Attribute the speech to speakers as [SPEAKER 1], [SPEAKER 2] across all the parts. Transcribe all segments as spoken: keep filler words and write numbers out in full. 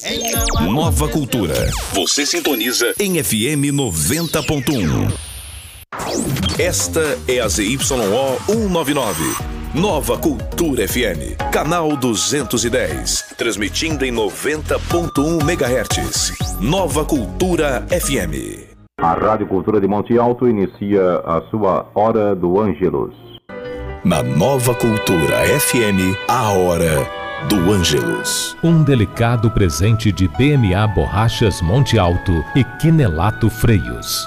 [SPEAKER 1] Nova Cultura. Você sintoniza em F M noventa ponto um. Esta é a Z Y O cento e noventa e nove. Nova Cultura F M, canal duzentos e dez, transmitindo em noventa ponto um megahertz. Nova Cultura F M.
[SPEAKER 2] A Rádio Cultura de Monte Alto inicia a sua Hora do Ângelus.
[SPEAKER 1] Na Nova Cultura F M, a Hora do Ângelus.
[SPEAKER 3] Um delicado presente de B M A Borrachas Monte Alto e Quinelato Freios.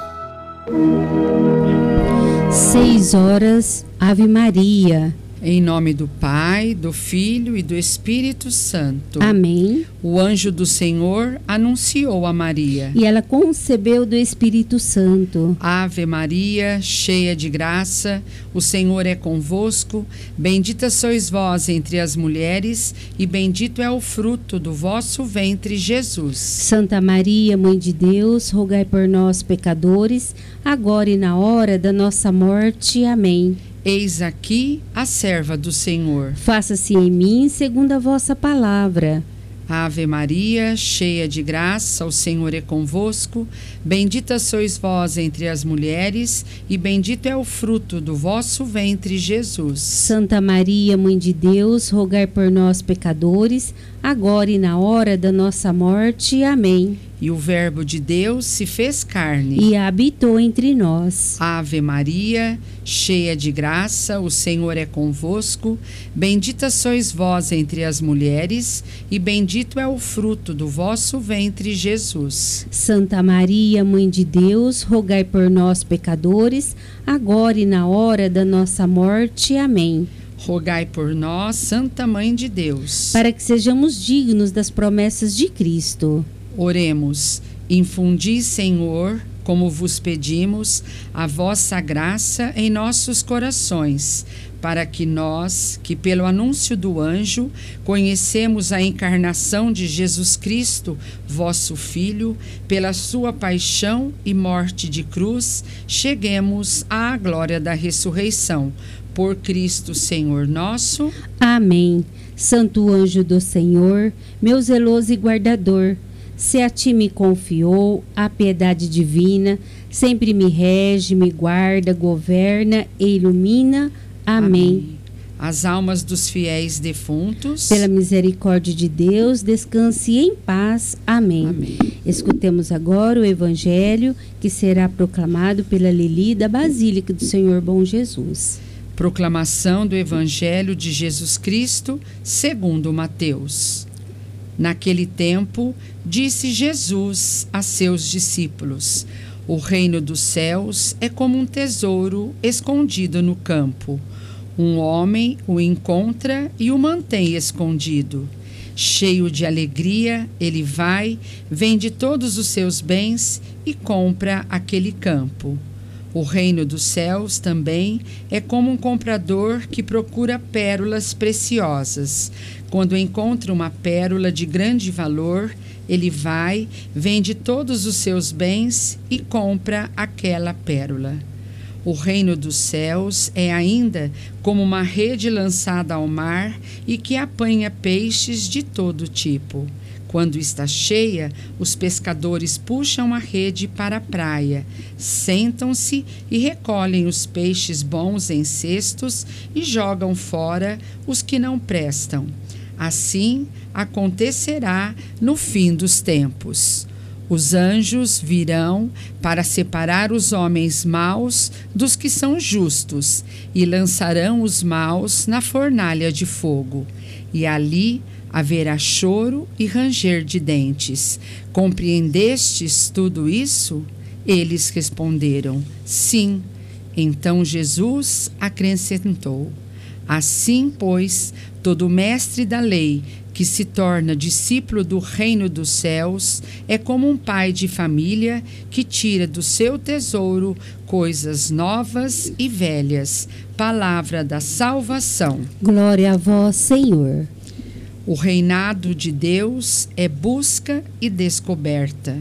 [SPEAKER 4] Seis horas, Ave Maria.
[SPEAKER 5] Em nome do Pai, do Filho e do Espírito Santo.
[SPEAKER 4] Amém.
[SPEAKER 5] O anjo do Senhor anunciou a Maria.
[SPEAKER 4] E ela concebeu do Espírito Santo.
[SPEAKER 5] Ave Maria, cheia de graça, o Senhor é convosco. Bendita sois vós entre as mulheres, e bendito é o fruto do vosso ventre, Jesus.
[SPEAKER 4] Santa Maria, Mãe de Deus, rogai por nós, pecadores, agora e na hora da nossa morte. Amém.
[SPEAKER 5] Eis aqui a serva do Senhor.
[SPEAKER 4] Faça-se em mim segundo a vossa palavra.
[SPEAKER 5] Ave Maria, cheia de graça, o Senhor é convosco. Bendita sois vós entre as mulheres, e bendito é o fruto do vosso ventre, Jesus.
[SPEAKER 4] Santa Maria, Mãe de Deus, rogai por nós, pecadores, agora e na hora da nossa morte. Amém.
[SPEAKER 5] E o Verbo de Deus se fez carne
[SPEAKER 4] e habitou entre nós.
[SPEAKER 5] Ave Maria, cheia de graça, o Senhor é convosco. Bendita sois vós entre as mulheres, e bendito é o fruto do vosso ventre, Jesus.
[SPEAKER 4] Santa Maria, Mãe de Deus, rogai por nós, pecadores, agora e na hora da nossa morte. Amém.
[SPEAKER 5] Rogai por nós, Santa Mãe de Deus,
[SPEAKER 4] para que sejamos dignos das promessas de Cristo.
[SPEAKER 5] Oremos. Infundi, Senhor, como vos pedimos, a vossa graça em nossos corações, para que nós, que pelo anúncio do anjo conhecemos a encarnação de Jesus Cristo, vosso Filho, pela sua paixão e morte de cruz, cheguemos à glória da ressurreição. Por Cristo, Senhor nosso.
[SPEAKER 4] Amém. Santo anjo do Senhor, meu zeloso e guardador, se a ti me confiou a piedade divina, sempre me rege, me guarda, governa e ilumina. Amém. Amém.
[SPEAKER 5] As almas dos fiéis defuntos,
[SPEAKER 4] pela misericórdia de Deus, descanse em paz. Amém.
[SPEAKER 5] Amém.
[SPEAKER 4] Escutemos agora o Evangelho que será proclamado pela Lili da Basílica do Senhor Bom Jesus.
[SPEAKER 5] Proclamação do Evangelho de Jesus Cristo segundo Mateus. Naquele tempo, disse Jesus a seus discípulos: o reino dos céus é como um tesouro escondido no campo. Um homem o encontra e o mantém escondido. Cheio de alegria, ele vai, vende todos os seus bens e compra aquele campo. O reino dos céus também é como um comprador que procura pérolas preciosas. Quando encontra uma pérola de grande valor, ele vai, vende todos os seus bens e compra aquela pérola. O reino dos céus é ainda como uma rede lançada ao mar e que apanha peixes de todo tipo. Quando está cheia, os pescadores puxam a rede para a praia, sentam-se e recolhem os peixes bons em cestos e jogam fora os que não prestam. Assim acontecerá no fim dos tempos. Os anjos virão para separar os homens maus dos que são justos e lançarão os maus na fornalha de fogo. E ali haverá choro e ranger de dentes. Compreendestes tudo isso? Eles responderam: sim. Então Jesus acrescentou: assim, pois, todo mestre da lei que se torna discípulo do reino dos céus é como um pai de família que tira do seu tesouro coisas novas e velhas. Palavra da salvação.
[SPEAKER 4] Glória a vós, Senhor.
[SPEAKER 5] O reinado de Deus é busca e descoberta.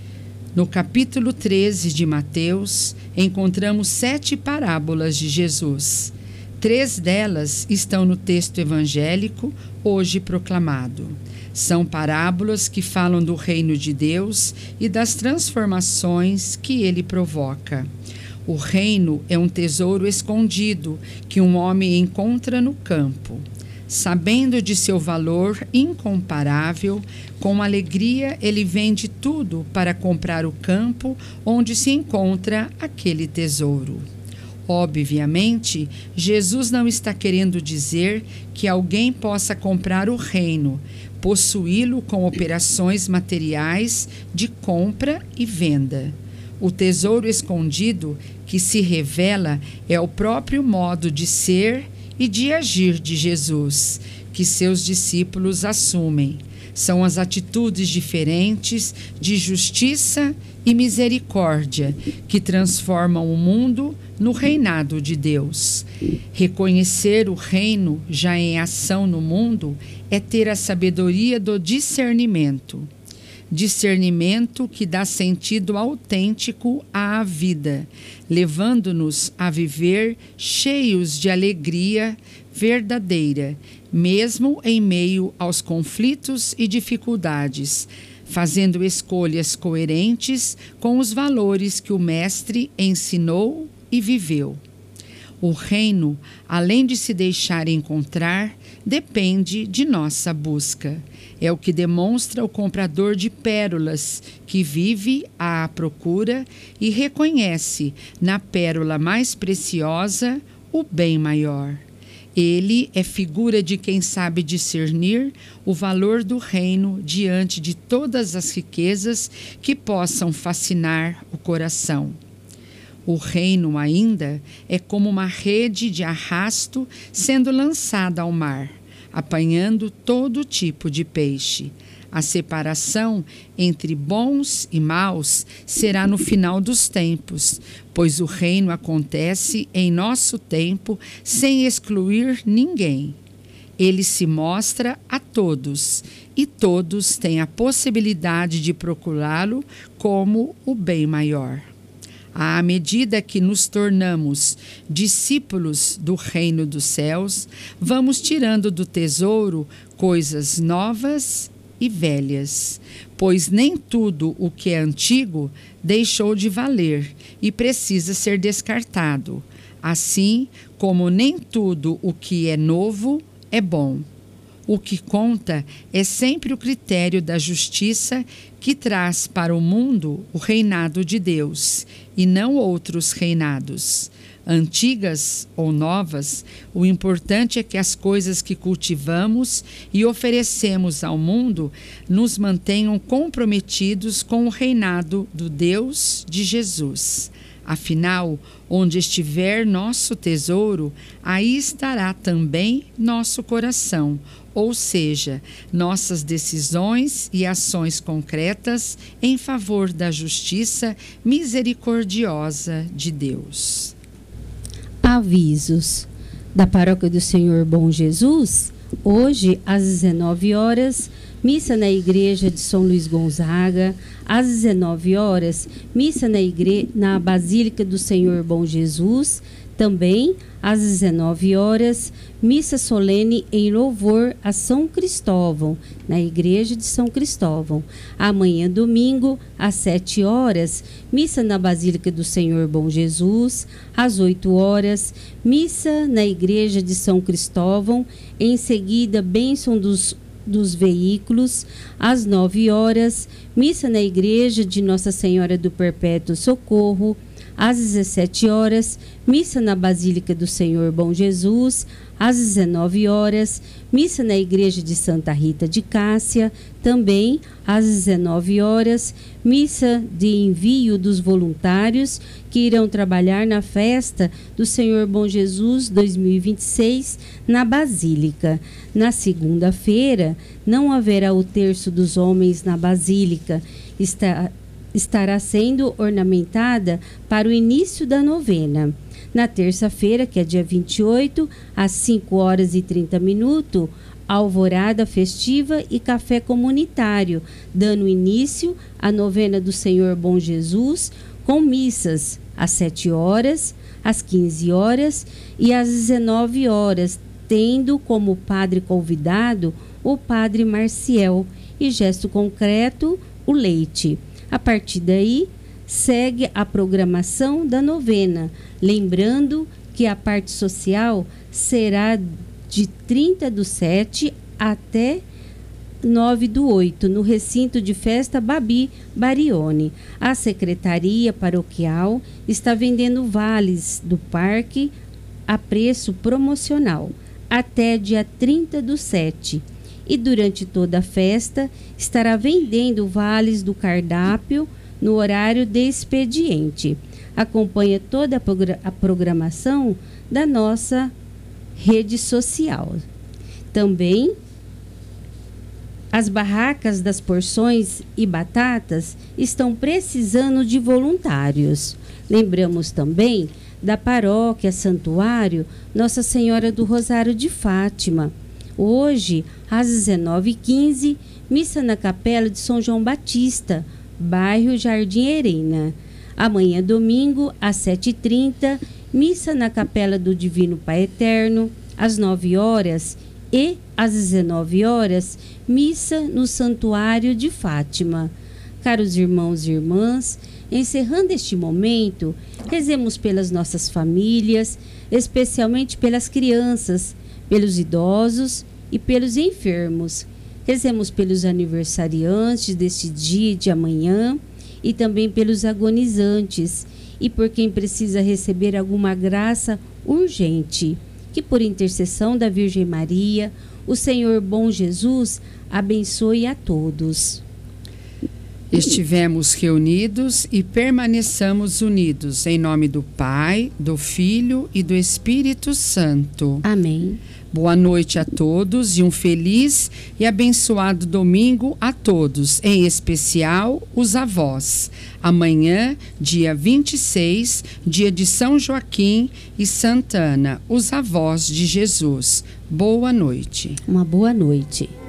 [SPEAKER 5] No capítulo treze de Mateus, encontramos sete parábolas de Jesus. Três delas estão no texto evangélico hoje proclamado. São parábolas que falam do reino de Deus e das transformações que ele provoca. O reino é um tesouro escondido que um homem encontra no campo. Sabendo de seu valor incomparável, com alegria ele vende tudo para comprar o campo onde se encontra aquele tesouro. Obviamente, Jesus não está querendo dizer que alguém possa comprar o reino, possuí-lo com operações materiais de compra e venda. O tesouro escondido que se revela é o próprio modo de ser e de agir de Jesus, que seus discípulos assumem. São as atitudes diferentes de justiça e misericórdia que transformam o mundo no reinado de Deus. Reconhecer o reino já em ação no mundo é ter a sabedoria do discernimento. Discernimento que dá sentido autêntico à vida, levando-nos a viver cheios de alegria verdadeira, mesmo em meio aos conflitos e dificuldades, fazendo escolhas coerentes com os valores que o Mestre ensinou e viveu. O reino, além de se deixar encontrar, depende de nossa busca. É o que demonstra o comprador de pérolas, que vive à procura e reconhece na pérola mais preciosa o bem maior. Ele é figura de quem sabe discernir o valor do reino diante de todas as riquezas que possam fascinar o coração. O reino ainda é como uma rede de arrasto sendo lançada ao mar, apanhando todo tipo de peixe. A separação entre bons e maus será no final dos tempos, pois o reino acontece em nosso tempo sem excluir ninguém. Ele se mostra a todos, e todos têm a possibilidade de procurá-lo como o bem maior. À medida que nos tornamos discípulos do reino dos céus, vamos tirando do tesouro coisas novas e velhas, pois nem tudo o que é antigo deixou de valer e precisa ser descartado, assim como nem tudo o que é novo é bom. O que conta é sempre o critério da justiça que traz para o mundo o reinado de Deus e não outros reinados. Antigas ou novas, o importante é que as coisas que cultivamos e oferecemos ao mundo nos mantenham comprometidos com o reinado do Deus de Jesus. Afinal, onde estiver nosso tesouro, aí estará também nosso coração, ou seja, nossas decisões e ações concretas em favor da justiça misericordiosa de Deus.
[SPEAKER 4] Avisos da Paróquia do Senhor Bom Jesus. Hoje, às dezenove horas, missa na Igreja de São Luís Gonzaga. Às dezenove horas, missa na, igre... na Basílica do Senhor Bom Jesus. Também, às dezenove horas, missa solene em louvor a São Cristóvão, na Igreja de São Cristóvão. Amanhã, domingo, às sete horas, missa na Basílica do Senhor Bom Jesus. Às oito horas, missa na Igreja de São Cristóvão. Em seguida, bênção dos dos veículos. Às nove horas, missa na Igreja de Nossa Senhora do Perpétuo Socorro. Às dezessete horas, missa na Basílica do Senhor Bom Jesus. Às dezenove horas, missa na Igreja de Santa Rita de Cássia. Também, às dezenove horas, missa de envio dos voluntários que irão trabalhar na festa do Senhor Bom Jesus dois mil e vinte e seis na Basílica. Na segunda-feira, não haverá o terço dos homens na Basílica. Está estará sendo ornamentada para o início da novena. Na terça-feira, que é dia vinte e oito, às cinco horas e trinta minutos, alvorada festiva e café comunitário, dando início à novena do Senhor Bom Jesus, com missas às sete horas, às quinze horas e às dezenove horas, tendo como padre convidado o Padre Marciel, e gesto concreto, o leite. A partir daí, segue a programação da novena, lembrando que a parte social será de trinta do sete até nove do oito, no recinto de festa Babi Barione. A Secretaria Paroquial está vendendo vales do parque a preço promocional até dia trinta do sete. E durante toda a festa estará vendendo vales do cardápio no horário de expediente. Acompanhe toda a, progr- a programação da nossa rede social. Também as barracas das porções e batatas estão precisando de voluntários. Lembramos também da paróquia Santuário Nossa Senhora do Rosário de Fátima. Hoje, às dezenove e quinze, missa na Capela de São João Batista, bairro Jardim Erena. Amanhã, domingo, às sete e trinta, missa na Capela do Divino Pai Eterno, às nove horas, e às dezenove horas, missa no Santuário de Fátima. Caros irmãos e irmãs, encerrando este momento, rezemos pelas nossas famílias, especialmente pelas crianças, pelos idosos e pelos enfermos. Rezemos pelos aniversariantes deste dia e de amanhã e também pelos agonizantes e por quem precisa receber alguma graça urgente. Que por intercessão da Virgem Maria, o Senhor bom Jesus abençoe a todos.
[SPEAKER 5] Estivemos reunidos e permaneçamos unidos em nome do Pai, do Filho e do Espírito Santo.
[SPEAKER 4] Amém.
[SPEAKER 5] Boa noite a todos e um feliz e abençoado domingo a todos, em especial os avós. Amanhã, dia vinte e seis, dia de São Joaquim e Santa Ana, os avós de Jesus. Boa noite.
[SPEAKER 4] Uma boa noite.